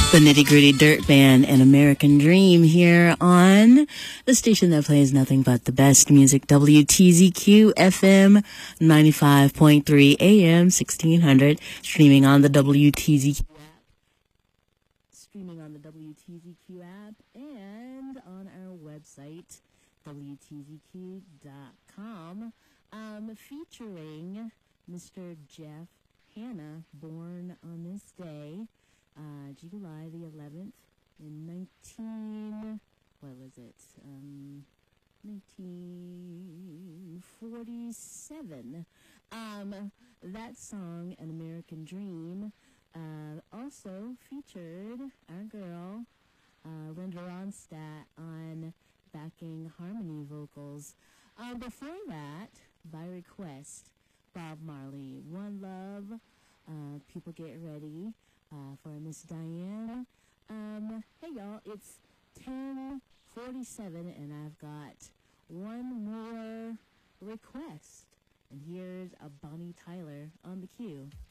The Nitty Gritty Dirt Band and American Dream here on the station that plays nothing but the best music, WTZQ FM 95.3 AM 1600, streaming on the WTZQ app and on our website, WTZQ.com, featuring Mr. Jeff Hanna, born on this day, July the 11th in 1947. That song, An American Dream, also featured our girl, Linda Ronstadt, on backing harmony vocals. Before that, by request, Bob Marley, One Love, People Get Ready, for Miss Diana. Hey y'all, it's 10:47 and I've got one more request. And here's a Bonnie Tyler on the queue.